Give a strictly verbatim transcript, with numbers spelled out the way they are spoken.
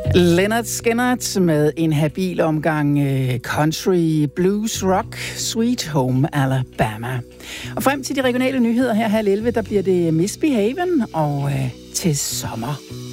Lynyrd Skynyrd med en habil omgang country, blues, rock, Sweet Home Alabama. Og frem til de regionale nyheder her halv elleve, der bliver det Misbehaven og øh, til sommer.